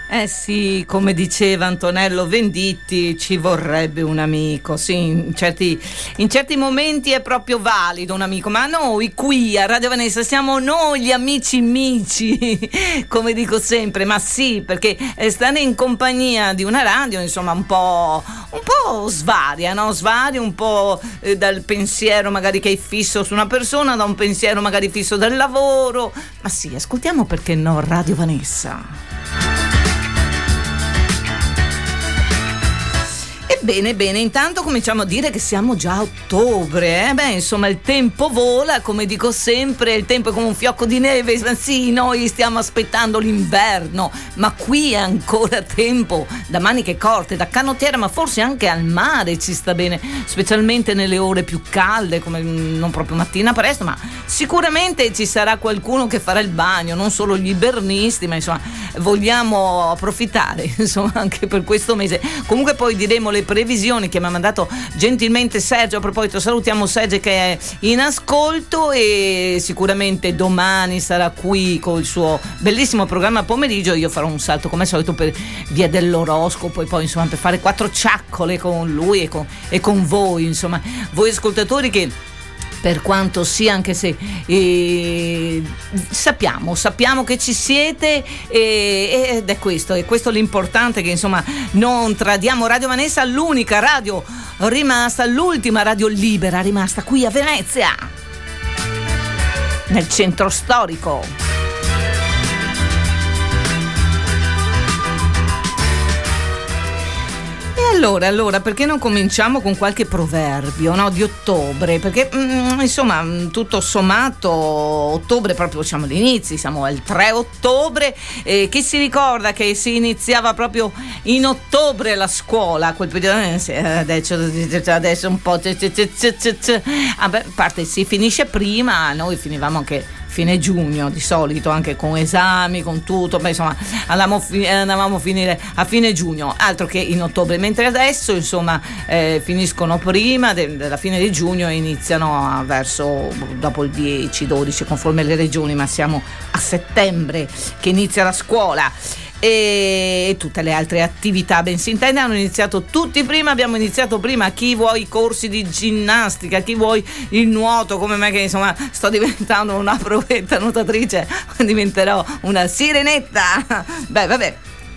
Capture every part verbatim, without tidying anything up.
Eh sì, come diceva Antonello Venditti, ci vorrebbe un amico. Sì, in certi, in certi momenti è proprio valido un amico, ma noi qui a Radio Vanessa siamo noi gli amici amici, come dico sempre. Ma sì, perché stare in compagnia di una radio, insomma, un po', un po' svaria, no? Svaria un po' eh, dal pensiero magari che hai fisso su una persona, da un pensiero magari fisso del lavoro. Ma sì, ascoltiamo, perché no, Radio Vanessa. Bene, bene, intanto cominciamo a dire che siamo già a ottobre, eh? Beh, insomma, il tempo vola, come dico sempre, il tempo è come un fiocco di neve. Sì, noi stiamo aspettando l'inverno, ma qui è ancora tempo da maniche corte, da canottiera, ma forse anche al mare ci sta bene, specialmente nelle ore più calde, come non proprio mattina presto, ma sicuramente ci sarà qualcuno che farà il bagno, non solo gli ibernisti, ma insomma, vogliamo approfittare, insomma, anche per questo mese. Comunque poi diremo le previsioni che mi ha mandato gentilmente Sergio. A proposito, salutiamo Sergio che è in ascolto, e sicuramente domani sarà qui col suo bellissimo programma pomeriggio. Io farò un salto come al solito per via dell'oroscopo, e poi insomma per fare quattro ciaccole con lui e con, e con voi, insomma, voi ascoltatori, che per quanto sia, anche se eh, sappiamo sappiamo che ci siete, eh, ed è questo è questo l'importante, che insomma non tradiamo Radio Vanessa, l'unica radio rimasta, l'ultima radio libera rimasta qui a Venezia, nel centro storico. Allora, allora, perché non cominciamo con qualche proverbio, no, di ottobre? Perché, mm, insomma, tutto sommato, ottobre proprio siamo agli inizi, siamo al tre ottobre. Eh, chi si ricorda che si iniziava proprio in ottobre la scuola, quel periodo, eh, adesso, adesso un po'... A parte si finisce prima, noi finivamo anche fine giugno di solito, anche con esami, con tutto, ma insomma andavamo, andavamo a finire a fine giugno, altro che in ottobre, mentre adesso insomma eh, finiscono prima de- della fine di giugno e iniziano a, verso dopo il dieci dodici conforme le regioni, ma siamo a settembre che inizia la scuola. E tutte le altre attività, ben si intende, hanno iniziato tutti prima. Abbiamo iniziato prima, chi vuoi i corsi di ginnastica, chi vuoi il nuoto, come me che insomma sto diventando una provetta nuotatrice, diventerò una sirenetta. Beh, vabbè,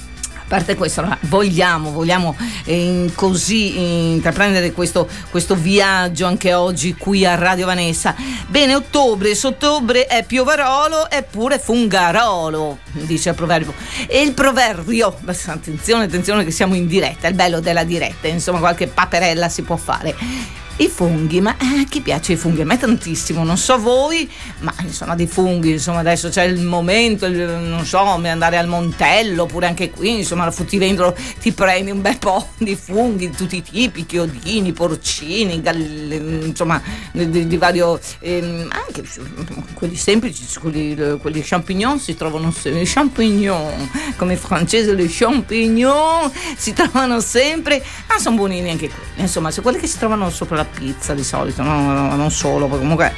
a parte questo, vogliamo, vogliamo eh, così intraprendere questo, questo viaggio anche oggi qui a Radio Vanessa. Bene, ottobre, sottobre è piovarolo eppure fungarolo, dice il proverbio. E il proverbio, attenzione, attenzione che siamo in diretta, è il bello della diretta, insomma qualche paperella si può fare. I funghi, ma a eh, chi piace i funghi? A me tantissimo, non so voi, ma insomma dei funghi, insomma adesso c'è il momento, il, non so, andare al Montello, oppure anche qui, insomma al fruttivendolo ti prendi un bel po' di funghi di tutti i tipi, chiodini, porcini, galli, insomma di, di vario, ehm, anche quelli semplici, quelli, quelli champignon si trovano, i champignon, come in francese le champignon si trovano sempre, ma sono buonini anche quelli, insomma, se quelli che si trovano sopra la pizza di solito, no, no, non solo, perché comunque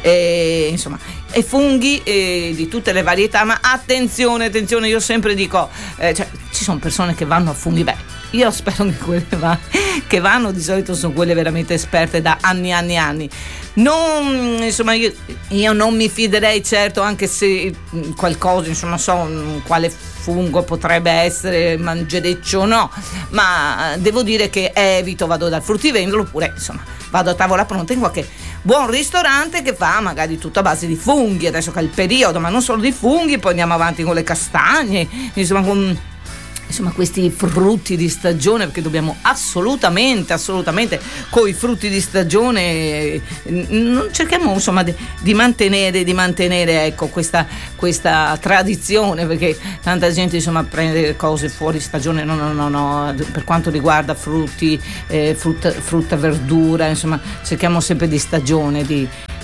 eh, insomma, e funghi eh, di tutte le varietà, ma attenzione, attenzione, io sempre dico, eh, cioè, ci sono persone che vanno a funghi, beh, io spero che quelle va, che vanno di solito sono quelle veramente esperte da anni e anni e anni. Non, insomma, io, io non mi fiderei certo, anche se qualcosa, insomma, so quale fungo potrebbe essere mangereccio o no, ma devo dire che evito, vado dal fruttivendolo oppure insomma vado a tavola pronta in qualche buon ristorante che fa magari tutto a base di funghi, adesso che è il periodo, ma non solo di funghi, poi andiamo avanti con le castagne, insomma con insomma questi frutti di stagione, perché dobbiamo assolutamente assolutamente con i frutti di stagione non cerchiamo insomma di, di mantenere di mantenere ecco questa questa tradizione, perché tanta gente insomma prende cose fuori stagione, no no no no per quanto riguarda frutti, eh, frutta, frutta verdura, insomma cerchiamo sempre di stagione, di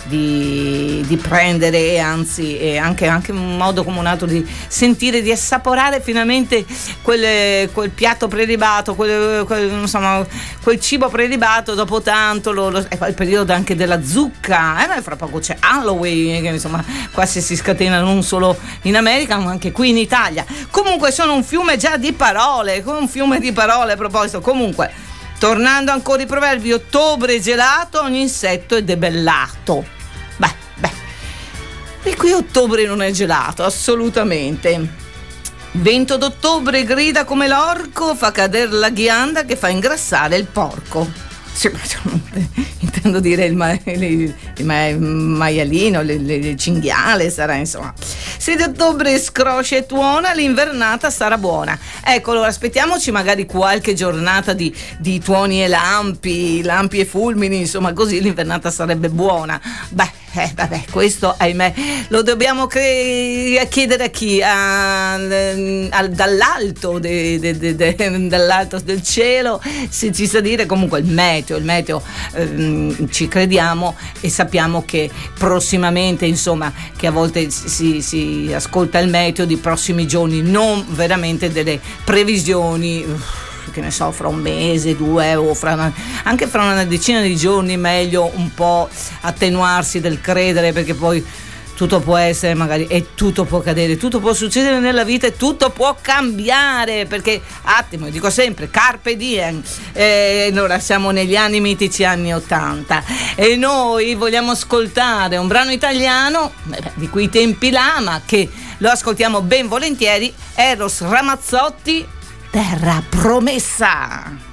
di, di prendere e anzi è anche, anche un modo come un altro di sentire, di assaporare finalmente quel, quel piatto prelibato, quel, quel, insomma, quel cibo prelibato dopo tanto. Lo, lo, è il periodo anche della zucca, eh, fra poco c'è Halloween, che insomma quasi si scatena non solo in America ma anche qui in Italia. Comunque sono un fiume già di parole, un fiume di parole a proposito. Comunque, tornando ancora ai proverbi, ottobre gelato, ogni insetto è debellato. Beh, beh, e qui ottobre non è gelato, assolutamente. Vento d'ottobre grida come l'orco, fa cadere la ghianda che fa ingrassare il porco. Sì, intendo dire il, ma, il, il ma, maialino, il, il cinghiale sarà, insomma. Se di ottobre scroscia e tuona, l'invernata sarà buona. Ecco, allora aspettiamoci magari qualche giornata di, di tuoni e lampi, lampi e fulmini, insomma, così l'invernata sarebbe buona. Beh, eh, vabbè, questo ahimè lo dobbiamo cre- chiedere a chi? A, a, dall'alto, de, de, de, de, dall'alto del cielo, se ci sa dire. Comunque il meteo, il meteo ehm, ci crediamo e sappiamo che prossimamente, insomma, che a volte si, si ascolta il meteo di prossimi giorni, non veramente delle previsioni, uff, che ne so, fra un mese, due o fra una, anche fra una decina di giorni, meglio un po' attenuarsi del credere, perché poi tutto può essere magari e tutto può cadere, tutto può succedere nella vita e tutto può cambiare, perché attimo, dico sempre carpe diem. E allora siamo negli anni mitici anni ottanta e noi vogliamo ascoltare un brano italiano beh, di quei tempi là, ma che lo ascoltiamo ben volentieri, Eros Ramazzotti, Terra Promessa.